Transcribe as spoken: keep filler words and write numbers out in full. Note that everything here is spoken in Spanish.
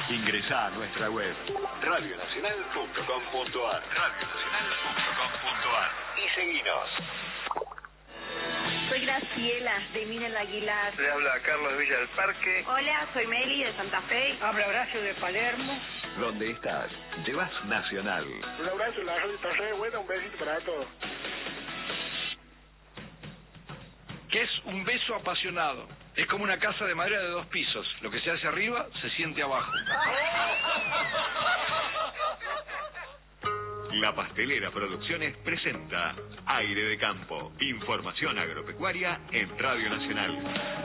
Ingresá a nuestra web radio nacional punto com punto ar radio nacional punto com punto ar y seguinos. Soy Graciela, de Minel Aguilar. Le habla Carlos Villa del Parque. Hola, soy Meli, de Santa Fe. Habla Horacio, de Palermo. ¿Dónde estás? Llevas Nacional. Un abrazo, la radio está re buena, un besito para todos. Que es un beso apasionado. Es como una casa de madera de dos pisos. Lo que se hace arriba, se siente abajo. La Pastelera Producciones presenta Aire de Campo. Información agropecuaria en Radio Nacional.